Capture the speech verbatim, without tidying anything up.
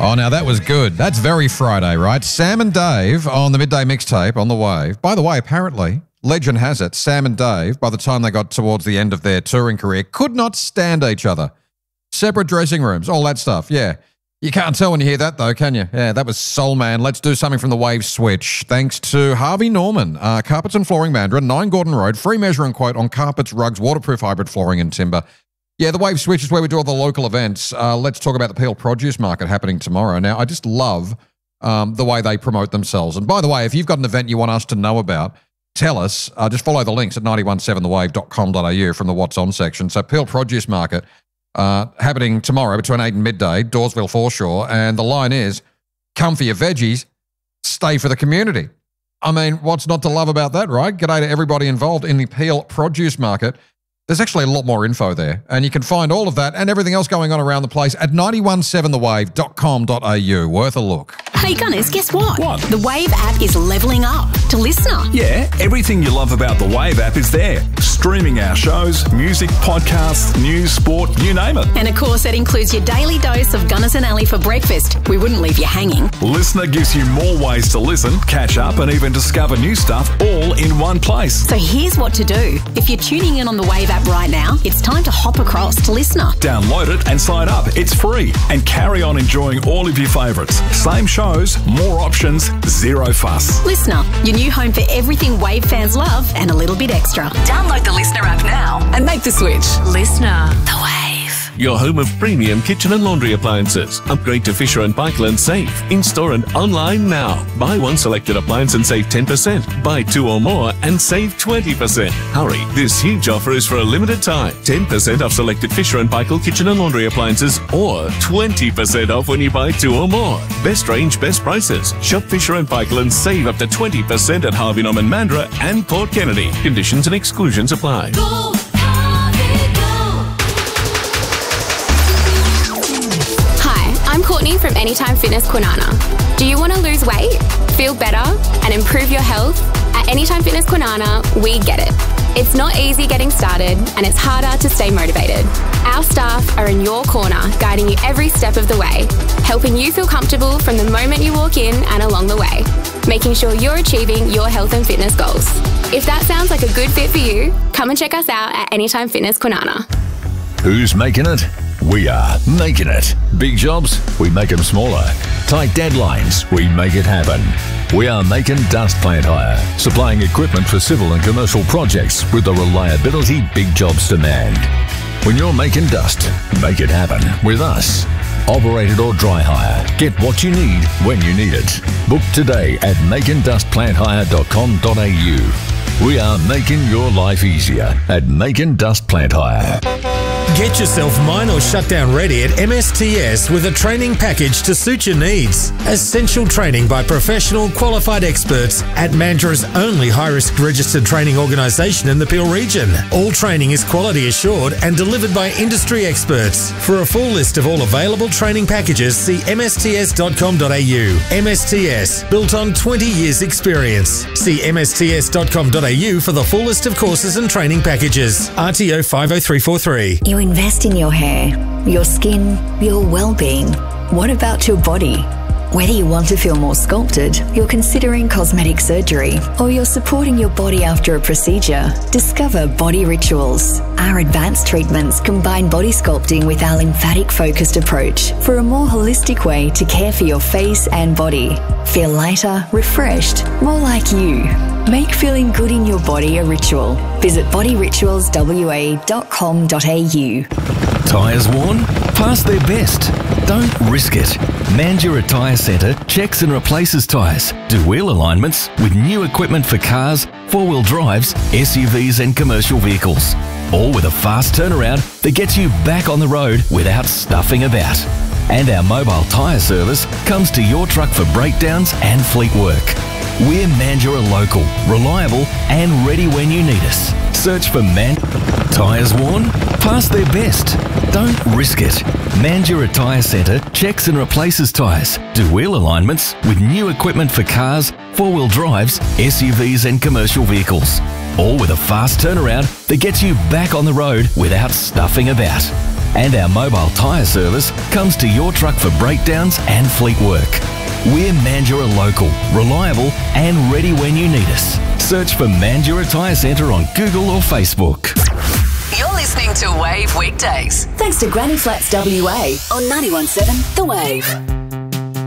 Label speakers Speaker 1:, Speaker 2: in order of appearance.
Speaker 1: Oh, now that was good. That's very Friday, right? Sam and Dave on the Midday Mixtape on the Wave. By the way, apparently, legend has it, Sam and Dave, by the time they got towards the end of their touring career, could not stand each other. Separate dressing rooms, all that stuff, yeah. You can't tell when you hear that, though, can you? Yeah, that was Soul Man. Let's do something from the Wave Switch. Thanks to Harvey Norman, uh, Carpets and Flooring Mandurah, nine Gordon Road, free measure and quote on carpets, rugs, waterproof hybrid flooring and timber. Yeah, the Wave Switch is where we do all the local events. Uh, let's talk about the Peel Produce Market happening tomorrow. Now, I just love um, the way they promote themselves. And by the way, if you've got an event you want us to know about, tell us. Uh, just follow the links at nine one seven the wave dot com dot a u from the What's On section. So Peel Produce Market uh, happening tomorrow between eight and midday, Dawesville Foreshore. And the line is, come for your veggies, stay for the community. I mean, what's not to love about that, right? G'day to everybody involved in the Peel Produce Market. There's actually a lot more info there, and you can find all of that and everything else going on around the place at nine one seven the wave dot com dot a u. Worth a look.
Speaker 2: Hey Gunners, guess what?
Speaker 3: What?
Speaker 2: The Wave app is levelling up to Listener.
Speaker 3: Yeah, everything you love about the Wave app is there. Streaming our shows, music, podcasts, news, sport, you name it.
Speaker 2: And of course, it includes your daily dose of Gunners and Ali for breakfast. We wouldn't leave you hanging.
Speaker 3: Listener gives you more ways to listen, catch up, and even discover new stuff all in one place.
Speaker 2: So here's what to do. If you're tuning in on the Wave app right now, it's time to hop across to Listener.
Speaker 3: Download it and sign up. It's free. And carry on enjoying all of your favourites. Same shows, more options, zero fuss.
Speaker 2: Listener, your new home for everything Wave fans love and a little bit extra. Download the Listener app now and make the switch. Listener, the Wave.
Speaker 4: Your home of premium kitchen and laundry appliances. Upgrade to Fisher and Paykel and save. In-store and online now. Buy one selected appliance and save ten percent. Buy two or more and save twenty percent. Hurry, this huge offer is for a limited time. ten percent off selected Fisher and Paykel kitchen and laundry appliances or twenty percent off when you buy two or more. Best range, best prices. Shop Fisher and Paykel and save up to twenty percent at Harvey Norman Mandurah and Port Kennedy. Conditions and exclusions apply.
Speaker 5: Go. I'm Courtney from Anytime Fitness Kwinana. Do you want to lose weight, feel better, and improve your health? At Anytime Fitness Kwinana, we get it. It's not easy getting started, and it's harder to stay motivated. Our staff are in your corner, guiding you every step of the way, helping you feel comfortable from the moment you walk in and along the way, making sure you're achieving your health and fitness goals. If that sounds like a good fit for you, come and check us out at Anytime Fitness Kwinana.
Speaker 6: Who's making it? We are making it. Big jobs, we make them smaller. Tight deadlines, we make it happen. We are making Dust Plant Hire, supplying equipment for civil and commercial projects with the reliability big jobs demand. When you're making dust, make it happen with us. Operated or dry hire. Get what you need when you need it. Book today at making dust plant hire dot com dot a u. We are making your life easier at Making Dust Plant Hire.
Speaker 7: Get yourself mine or shutdown ready at M S T S with a training package to suit your needs. Essential training by professional qualified experts at Mandurah's only high-risk registered training organisation in the Peel region. All training is quality assured and delivered by industry experts. For a full list of all available training packages, see m s t s dot com dot a u. M S T S, built on twenty years experience. See m s t s dot com dot a u for the full list of courses and training packages. R T O five oh three four three.
Speaker 8: You invest in your hair, your skin, your well-being. What about your body? Whether you want to feel more sculpted, you're considering cosmetic surgery, or you're supporting your body after a procedure, discover Body Rituals. Our advanced treatments combine body sculpting with our lymphatic-focused approach for a more holistic way to care for your face and body. Feel lighter, refreshed, more like you. Make feeling good in your body a ritual. Visit body rituals w a dot com dot a u.
Speaker 6: Tyres worn? Pass their best. Don't risk it. Mandurah Tyre Centre checks and replaces tyres, do wheel alignments with new equipment for cars, four-wheel drives, S U Vs and commercial vehicles. All with a fast turnaround that gets you back on the road without stuffing about. And our mobile tyre service comes to your truck for breakdowns and fleet work. We're Mandurah local, reliable and ready when you need us. Search for Man... Tyres worn? Pass their best. Don't risk it. Mandurah Tyre Centre checks and replaces tyres, do wheel alignments with new equipment for cars, four-wheel drives, S U Vs and commercial vehicles. All with a fast turnaround that gets you back on the road without stuffing about. And our mobile tyre service comes to your truck for breakdowns and fleet work. We're Mandurah Local, reliable and ready when you need us. Search for Mandurah Tyre Centre on Google or Facebook.
Speaker 2: You're listening to Wave Weekdays. Thanks to Granny Flats W A on ninety-one point seven The Wave.